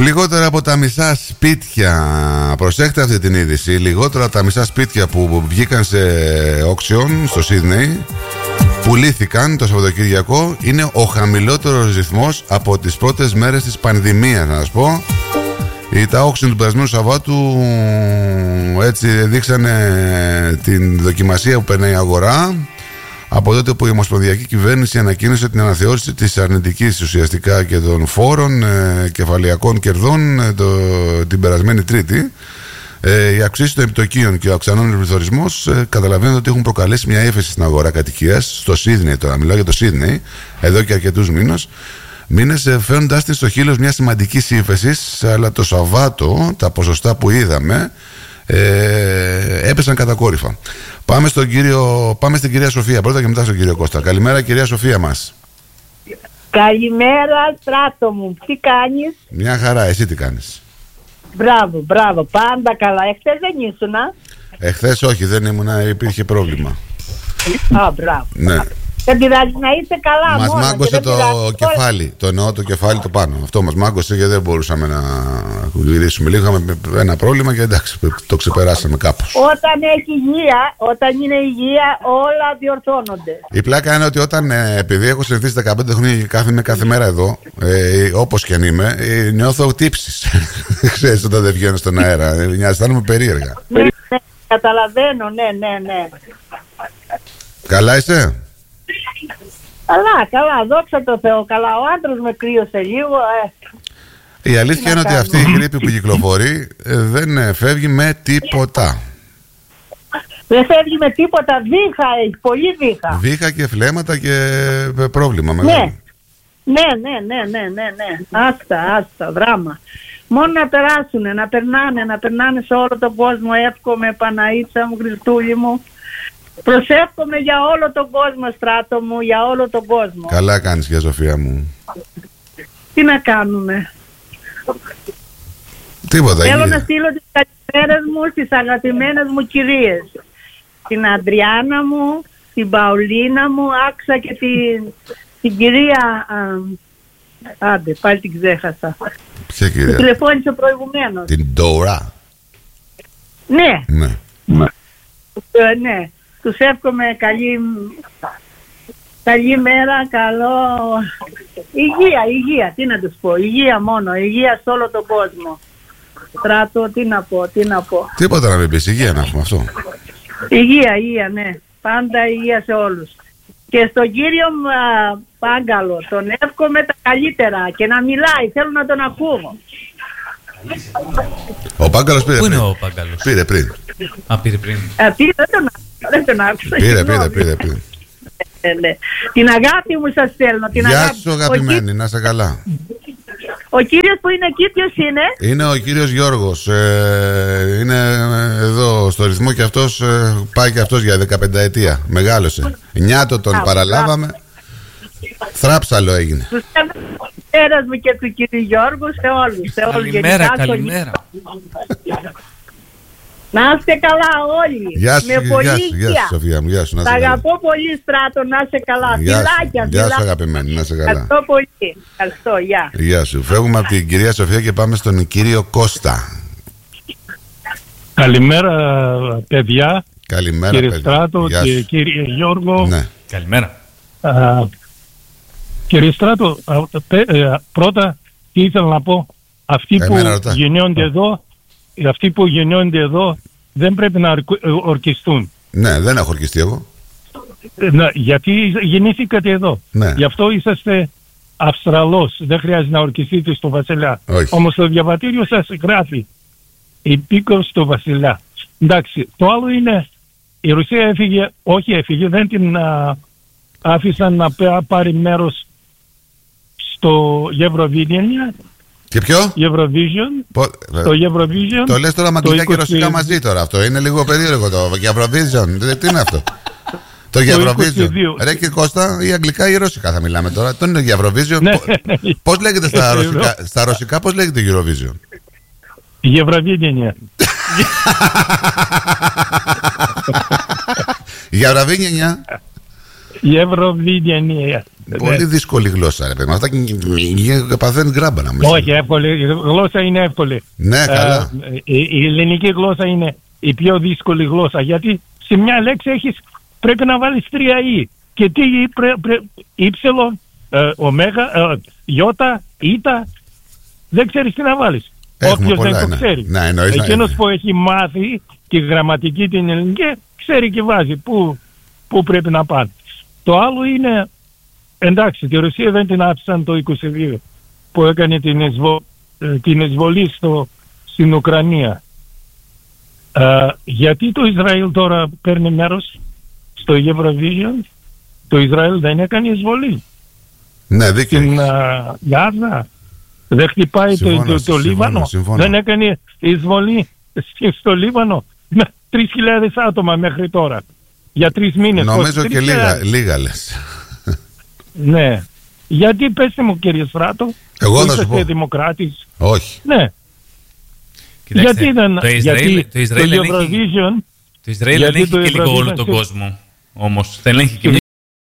Λιγότερα από τα μισά σπίτια, προσέχτε αυτή την είδηση, λιγότερα από τα μισά σπίτια που βγήκαν σε auction στο Σίδνεϊ, πουλήθηκαν το Σαββατοκύριακο. Είναι ο χαμηλότερος ρυθμός από τις πρώτες μέρες της πανδημίας, να σας πω. Τα auction του περασμένου Σαββάτου έτσι δείξανε την δοκιμασία που περνάει η αγορά από τότε που η Ομοσπονδιακή Κυβέρνηση ανακοίνωσε την αναθεώρηση της αρνητικής ουσιαστικά και των φόρων κεφαλαιακών κερδών την περασμένη Τρίτη. Οι αυξήσεις των επιτοκίων και ο αυξανόμενος πληθωρισμός καταλαβαίνετε ότι έχουν προκαλέσει μια ύφεση στην αγορά κατοικίας στο Σίδνεϊ. Τώρα μιλάω για το Σίδνεϊ εδώ και αρκετούς μήνες, φέρνοντας την στο χείλος μια σημαντική ύφεση, αλλά το Σαββάτο τα ποσοστά που είδαμε έπεσαν κατακόρυφα. Πάμε στην κυρία Σοφία πρώτα και μετά στον κύριο Κώστα. Καλημέρα κυρία Σοφία μας. Καλημέρα Στράτο μου, τι κάνεις? Μια χαρά, εσύ τι κάνεις? Μπράβο, πάντα καλά. Εχθές δεν ήσουνα? Εχθές όχι, δεν ήμουνα, υπήρχε πρόβλημα. Μπράβο. Ναι. Δεν πειράζει, να είσαι καλά. Μας μάγκωσε το κεφάλι. Το εννοώ το κεφάλι το πάνω. Αυτό μας μάγκωσε και δεν μπορούσαμε να γυρίσουμε. Λίγο είχαμε ένα πρόβλημα και εντάξει, το ξεπεράσαμε κάπως. Όταν είναι υγεία, όλα διορθώνονται. Η πλάκα είναι ότι επειδή έχω συνηθίσει 15 χρόνια και κάθε μέρα εδώ, όπως και αν είμαι, νιώθω τύψεις. Ξέρεις, όταν δεν βγαίνω στον αέρα. Αισθάνομαι περίεργα. Ναι, καταλαβαίνω, ναι. Καλά είσαι? Καλά, δόξα τω Θεώ. Καλά, ο άντρας με κρύωσε λίγο. Η αλήθεια είναι ότι αυτή η γρίπη που κυκλοφορεί δεν φεύγει με τίποτα. Δεν φεύγει με τίποτα, βήχα έχει, πολύ βήχα. Βήχα και φλέμματα και πρόβλημα μεγάλο. Ναι. Άστα, δράμα. Μόνο να περάσουνε, να περνάνε σε όλο τον κόσμο. Εύχομαι, Παναΐτσα μου, Χριστούλη μου. Προσεύχομαι για όλο τον κόσμο, Στράτο μου, για όλο τον κόσμο. Καλά κάνεις για Σοφία μου. Τι να κάνουμε? Τίποτα. Θέλω να στείλω τις καλημέρες μου στις αγαπημένες μου κυρίες. Την Αντριάννα μου, την Παολίνα μου, άκουσα και την κυρία... Άντε, πάλι την ξέχασα. Ποια κυρία? Που τηλεφώνησε προηγουμένως. Την Ντόρα. Ναι. Τους εύχομαι καλή μέρα, καλό... Υγεία, τι να τους πω, υγεία μόνο, υγεία σε όλο τον κόσμο. Στράτο, τι να πω. Τίποτα να μην πεις, υγεία να έχουμε αυτό. Υγεία, ναι, πάντα υγεία σε όλους. Και στον κύριο Πάγκαλο, τον εύχομαι τα καλύτερα και να μιλάει, θέλω να τον ακούω. Ο Πάγκαλος πήρε. Πού πριν. είναι ο Πάγκαλος? Πήρε πριν. Πήρε πριν. Δεν τον άκουσα. Πήρε. Ναι. Την αγάπη μου σας στέλνω. Γεια σου αγαπημένη, να είσαι καλά. Ο κύριος που είναι εκεί ποιος είναι? Είναι ο κύριος Γιώργος. Είναι εδώ στο ρυθμό και αυτός πάει και αυτός για 15 ετία. Μεγάλωσε. Νιάτο τον παραλάβαμε. Θράψαλο έγινε. Τους καλημέρας μου και του κύριου Γιώργου σε όλους. Καλημέρα. Να είστε καλά όλοι. Γεια σου Σοφία μου, γεια σου. Τα αγαπώ πολύ Στράτο, να είστε καλά. Φιλάκια. Γεια σου αγαπημένη, να είστε καλά. Ευχαριστώ πολύ. Ευχαριστώ, γεια. Γεια σου. Φεύγουμε από την κυρία Σοφία και πάμε στον κύριο Κώστα. Καλημέρα παιδιά. Καλημέρα κύριε παιδιά. Στράτο και κύριε Γιώργο. Ναι. Καλημέρα. Κύριε Στράτο, πρώτα τι ήθελα να πω. Αυτοί που γεννιόνται εδώ δεν πρέπει να ορκιστούν. Ναι, δεν έχω ορκιστεί εγώ. Γιατί γεννήθηκατε εδώ. Ναι. Γι' αυτό είσαστε Αυστραλός. Δεν χρειάζεται να ορκιστείτε στο Βασιλιά. Όμως το διαβατήριο σας γράφει υπήκος στο Βασιλιά. Εντάξει, το άλλο είναι η Ρωσία έφυγε, δεν την άφησαν να πάρει μέρος στο Eurovision. Και ποιο? Eurovision. Το Eurovision. Το λες τώρα μαγγλικά και ρωσικά μαζί τώρα. Αυτό είναι λίγο περίεργο το Eurovision. Τι είναι αυτό? Το Eurovision. Ρε και Κώστα, ή αγγλικά ή ρωσικά θα μιλάμε τώρα. Το είναι το Eurovision. Πώς λέγεται στα ρωσικά, πώς λέγεται Eurovision? Eurovision. Eurovision. Η Ευρωβίντια. Πολύ δύσκολη γλώσσα, ρε παιδί. Αυτά και παθαίνει γκράμπα να μιλήσει. Όχι, εύκολη. Η γλώσσα είναι εύκολη. Ναι, καλά. Η ελληνική γλώσσα είναι η πιο δύσκολη γλώσσα. Γιατί σε μια λέξη πρέπει να βάλεις 3 «η». Και τι «ύψιλον», «ωμέγα», «ιώτα», «ήτα». Δεν ξέρεις τι να βάλεις. Όποιος δεν το ξέρει. Εκείνος που έχει μάθει τη γραμματική την ελληνική, ξέρει και βάζει πού πρέπει να πάνε. Το άλλο είναι, εντάξει, τη Ρωσία δεν την άφησαν το 22 που έκανε την εισβολή στην Ουκρανία. Γιατί το Ισραήλ τώρα παίρνει μέρος στο Eurovision? Το Ισραήλ δεν έκανε εισβολή. Ναι, δίκαιο. Στην Γάζα. Δεν χτυπάει το Λίβανο. Δεν έκανε εισβολή στο Λίβανο. 3.000 άτομα μέχρι τώρα. Για 3 μήνες. Νομίζω και λίγα λες. Ναι. Γιατί πέστε μου, κύριε Στράτο, εγώ θα σου πω. Δημοκράτης. Όχι. Ναι. Κοιτάξτε, γιατί το Ισραήλ δεν έχει και λίγο όλο τον κόσμο. Όμως δεν έχει και μια